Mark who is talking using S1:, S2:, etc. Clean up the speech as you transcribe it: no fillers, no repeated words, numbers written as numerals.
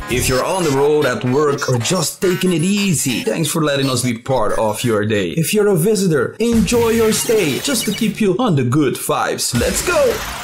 S1: If you're on the road, at work, or just taking it easy, thanks for letting us be part of your day. If you're a visitor, enjoy your stay just to keep you on the good vibes. Let's go!